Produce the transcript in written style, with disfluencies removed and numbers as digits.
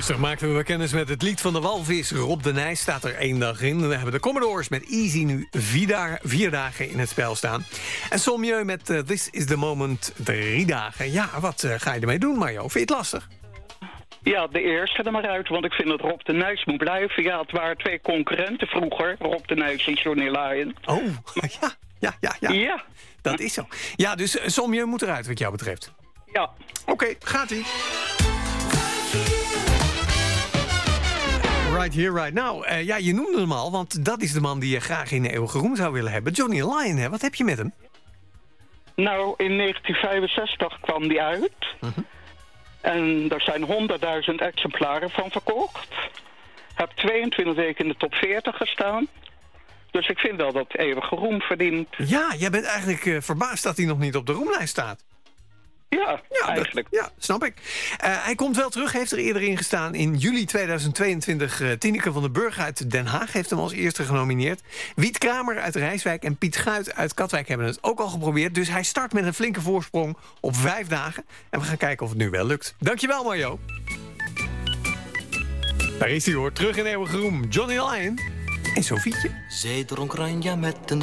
Rustig maakten we kennis met het lied van de walvis. Rob de Nijs staat er 1 dag in. We hebben de Commodores met Easy nu 4 dagen in het spel staan. En Sommieu met This is the Moment 3 dagen. Ja, wat ga je ermee doen, Mario? Vind je het lastig? Ja, de eerste er maar uit, want ik vind dat Rob de Nijs moet blijven. Ja, het waren 2 concurrenten vroeger, Rob de Nijs en Johnny Lyon. Oh, ja. Dat is zo. Ja, dus Sommieu moet eruit, wat jou betreft. Ja. Oké, gaat-ie. Right here, right now. Ja, je noemde hem al, want dat is de man die je graag in de eeuwige roem zou willen hebben. Johnny Lyon, hè? Wat heb je met hem? Nou, in 1965 kwam die uit. En daar zijn 100.000 exemplaren van verkocht. Heb 22 weken in de top 40 gestaan. Dus ik vind wel dat het eeuwige roem verdient. Ja, jij bent eigenlijk verbaasd dat hij nog niet op de roemlijst staat. Ja, eigenlijk. Ja, snap ik. Hij komt wel terug, heeft er eerder in gestaan. In juli 2022, Tineke van den Burg uit Den Haag heeft hem als eerste genomineerd. Wiet Kramer uit Rijswijk en Piet Guit uit Katwijk hebben het ook al geprobeerd. Dus hij start met een flinke voorsprong op 5 dagen. En we gaan kijken of het nu wel lukt. Dankjewel, Mario. Daar is hij hoor, terug in eeuwige roem. Johnny Lyon en Sofietje. Zij dronk Ranja met een